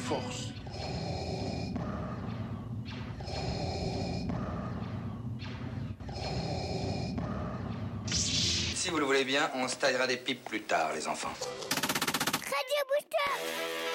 force. Si vous le voulez bien, on se taillera des pipes plus tard, les enfants.